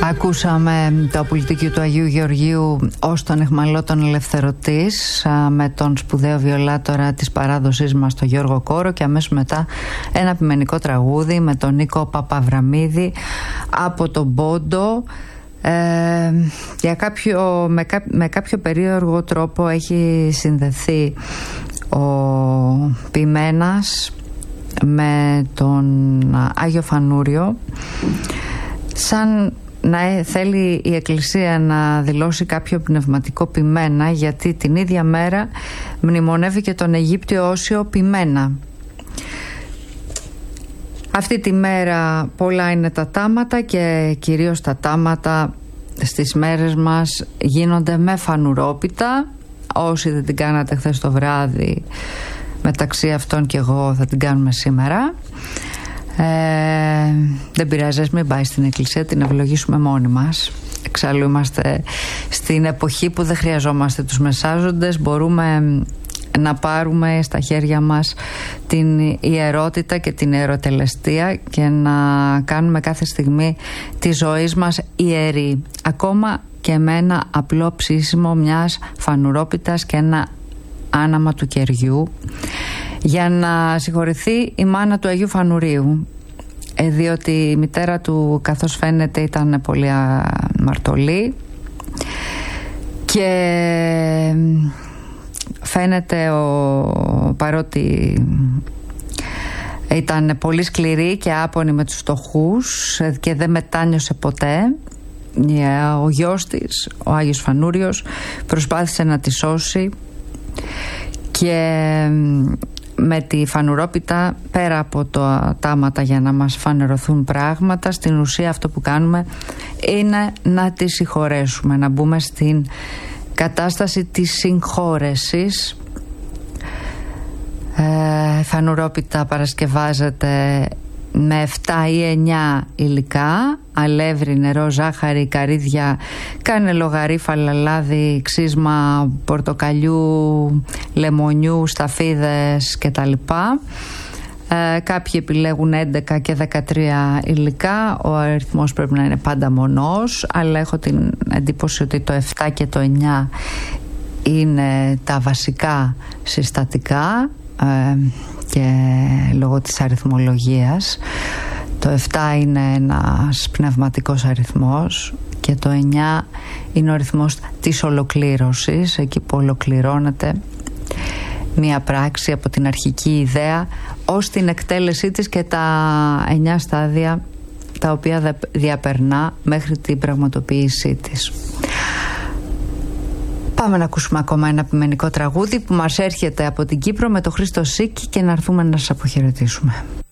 Ακούσαμε το απολυτίκιο του Αγίου Γεωργίου ως τον αιχμαλώτων ελευθερωτής με τον σπουδαίο βιολάτορα της παράδοσής μας τον Γιώργο Κόρο και αμέσως μετά ένα επιμενικό τραγούδι με τον Νίκο Παπαβραμίδη από τον Πόντο. Με κάποιο περίεργο τρόπο έχει συνδεθεί ο ποιημένας με τον Άγιο Φανούριο, σαν να θέλει η Εκκλησία να δηλώσει κάποιο πνευματικό ποιμένα, γιατί την ίδια μέρα μνημονεύει και τον Αιγύπτιο Όσιο ποιμένα. Αυτή τη μέρα πολλά είναι τα τάματα και κυρίως τα τάματα στις μέρες μας γίνονται με φανουρόπιτα. Όσοι δεν την κάνατε χθες το βράδυ, μεταξύ αυτών και εγώ, θα την κάνουμε σήμερα. Δεν πειράζει, μην πάει στην εκκλησία, την ευλογήσουμε μόνοι μας. Εξάλλου είμαστε στην εποχή που δεν χρειαζόμαστε τους μεσάζοντες. Μπορούμε να πάρουμε στα χέρια μας την ιερότητα και την ιεροτελεστία και να κάνουμε κάθε στιγμή της ζωής μας ιερή, ακόμα και με ένα απλό ψήσιμο μιας φανουρόπιτας και ένα άναμα του κεριού, για να συγχωρηθεί η μάνα του Αγίου Φανουρίου, διότι η μητέρα του, καθώς φαίνεται, ήταν πολύ αμαρτωλή και φαίνεται παρότι ήταν πολύ σκληρή και άπονη με τους φτωχούς και δεν μετάνιωσε ποτέ, ο γιος της, ο Άγιος Φανούριος, προσπάθησε να τη σώσει και με τη φανουρόπιτα, πέρα από τα τάματα για να μας φανερωθούν πράγματα, στην ουσία αυτό που κάνουμε είναι να τη συγχωρέσουμε, να μπούμε στην κατάσταση της συγχώρεσης. Φανουρόπιτα παρασκευάζεται με 7 ή 9 υλικά: αλεύρι, νερό, ζάχαρη, καρύδια, κάνελο, γαρίφα, λάδι, ξύσμα πορτοκαλιού, λεμονιού, σταφίδες κτλ. Κάποιοι επιλέγουν 11 και 13 υλικά. Ο αριθμός πρέπει να είναι πάντα μονός, αλλά έχω την εντύπωση ότι το 7 και το 9 είναι τα βασικά συστατικά, και λόγω της αριθμολογίας. Το 7 είναι ένας πνευματικός αριθμός και το 9 είναι ο αριθμός της ολοκλήρωσης, εκεί που ολοκληρώνεται μία πράξη από την αρχική ιδέα ως την εκτέλεσή της και τα 9 στάδια τα οποία διαπερνά μέχρι την πραγματοποίησή της. Πάμε να ακούσουμε ακόμα ένα επιμενικό τραγούδι που μας έρχεται από την Κύπρο με το Χρήστο Σίκη και να έρθουμε να σας αποχαιρετήσουμε.